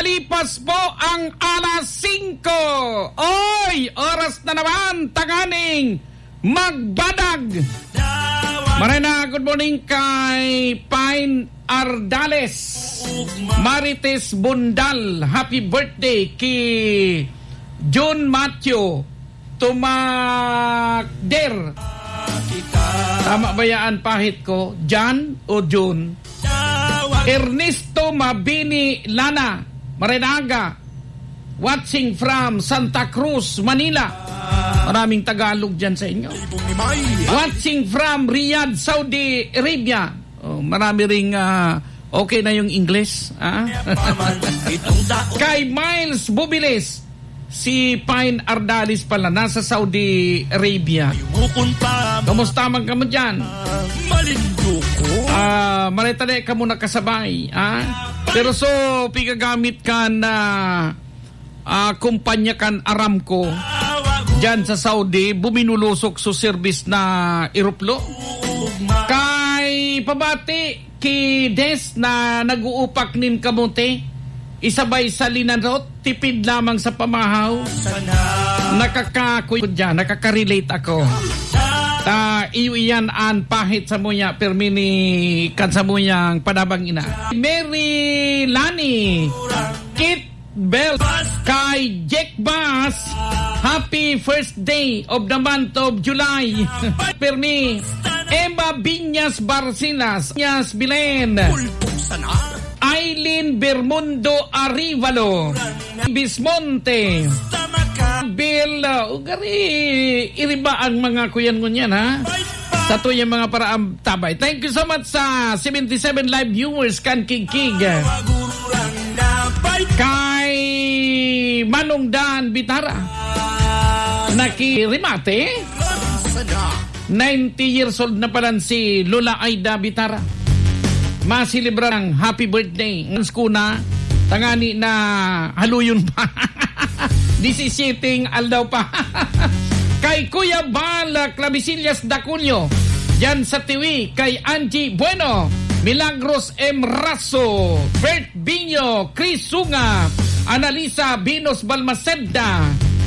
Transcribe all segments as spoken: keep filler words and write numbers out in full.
makalipas po ang alas singko. Oy, oras na naman tanganing magbadag. Marina, good morning kay Pine Ardales, Marites Bundal. Happy birthday kay John Matthew Tumakder. Tama ba yan pahit ko? John o John? Ernesto Mabini Lana Marinaga, watching from Santa Cruz, Manila. Maraming Tagalog dyan sa inyo. Watching from Riyadh, Saudi Arabia. Oh, marami ring uh, okay na yung English. Ah? Kay Miles Bubiles, si Pine Ardalis pala, nasa Saudi Arabia. Kamusta man ka mo dyan? Ah, uh, maritali ka muna kasabay. Ah? Pero so, pigagamit ka na uh, kumpanya kan Aramco dyan sa Saudi, buminulusok sa service na eroplo. Kay pabati, ki Des na nag-uupak nin kamote, isabay sa linanot, tipid lamang sa pamahaw. Nakakakuy ko dyan, nakaka-relate ako. Ta iyo iyan an pahit sa muya permini kan sa muyang padabang ina. Mary Lani, Kit Bell, kay Jack Bass, happy first day of the month of July. Permi Emma Binyas Barcinas, Binyas Bilen, Aileen Bermundo Arivalo, Bismonte, Bill, uh, ugari, iriba ang mga kuyan-ngunyan, ha? Sa tuyang mga paraang tabay. Thank you so much sa seventy-seven live viewers kan Kig-Kig. Kay Manong Dan Bitara, nakirimate, ninety years old na pala si Lola Aida Bitara. Masilibra ng happy birthday. Ang skuna, tangani na haluyon pa. Disisiting aldaw pa. Kay Kuya Bal Clavisillas Daculio, dyan sa Tiwi. Kay Angie Bueno, Milagros M. Raso, Bert Binyo, Chris Sunga, Analisa Binos Balmaceda.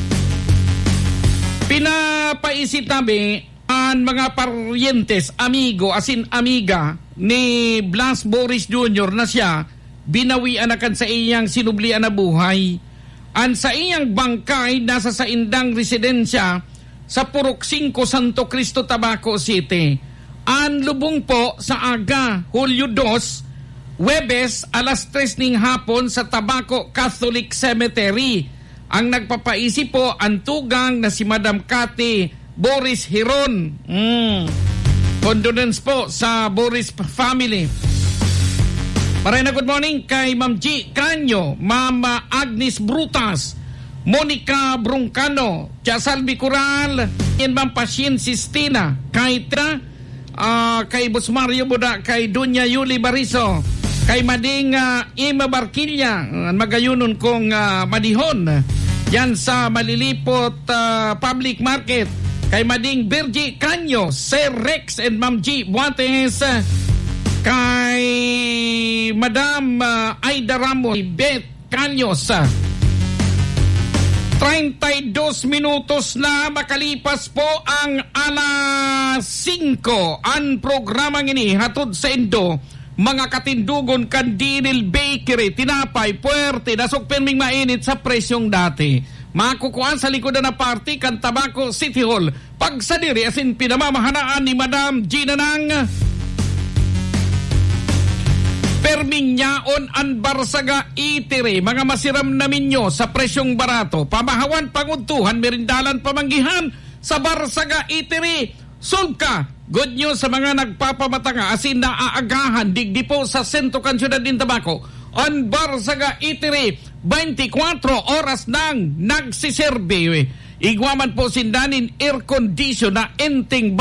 Pinapaisitabi ang mga parientes, amigo, asin amiga ni Blas Boris Junior na siya binawian akan sa iyang sinublian na buhay. An sa iyang bangkay nasa sa indang residensya sa Purok five, Santo Cristo, Tabaco City. An lubong po sa aga, Hulyo two, Webes, alas tres ning hapon sa Tabaco Catholic Cemetery. Ang nagpapaisip po ang tugang na si Madam Cathy Boris Hiron. Mm. Condolence po sa Boris family. Marina, good morning kay Ma'am G. Canyo, Mama Agnes Brutas, Monica Bruncano, Chasalvi Coral, and Ma'am Pasien Sistina, kay Tra, uh, kay Boss Mario Buda, kay Dunya Yuli Bariso, kay Mading uh, Ima Barquilla, uh, magayunon kong uh, madihon, yan sa Malilipot uh, Public Market, kay Mading Virgie Canyo, Sir Rex and Ma'am G. Buates, uh, kay Madam uh, Aida Ramos, Beth Caños. thirty-two minutos na makalipas po ang alas singko. Ang programang ini hatod sa Indo, mga katindugon Candinil Bakery, tinapay, puwerte, nasukpen ming mainit sa presyong dati. Makukuhaan sa likod na party kan Tabaco City Hall. Pagsadiri asin pinamamahanaan ni Madam Gina Nang Perminyaon an Barsaga Itire, mga masiram namin nyo sa presyong barato. Pamahawan, panguntuhan, merindalan, pamanggihan sa Barsaga Itire. Sulka, good news sa mga nagpapamatanga asin naaagahan digdi po sa Sento Kansyudad din Tabaco. On Barsaga Itire, twenty-four oras nang nagsiserve. Igwaman po sindanin air condition na enting